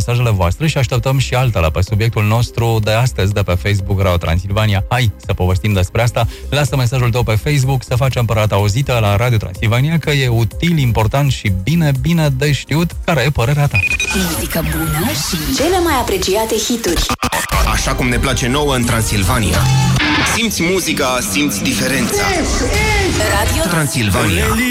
mesajele voastre și așteptăm și altele pe subiectul nostru de astăzi de pe Facebook Radio Transilvania. Hai să povestim despre asta. Lasă mesajul tău pe Facebook să facem părata auzită la Radio Transilvania, că e util, important și bine de știut care e părerea ta. Muzică bună și cele mai apreciate hituri. Așa cum ne place nouă în Transilvania. Simți muzica, simți diferența. Radio Transilvania.